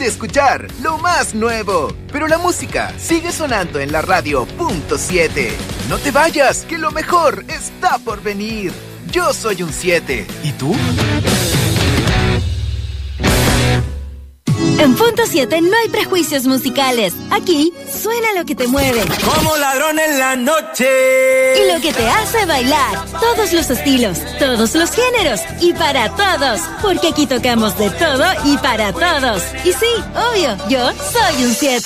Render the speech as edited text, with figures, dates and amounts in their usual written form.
de escuchar lo más nuevo. Pero la música sigue sonando en la radio .7. No te vayas, que lo mejor está por venir. Yo soy un 7. ¿Y tú? En .7 no hay prejuicios musicales. Aquí suena lo que te mueve. Como ladrón en la noche. Y lo que te hace bailar. Todos los estilos, todos los géneros y para todos. Porque aquí tocamos de todo y para todos. Y sí, obvio, yo soy un 7.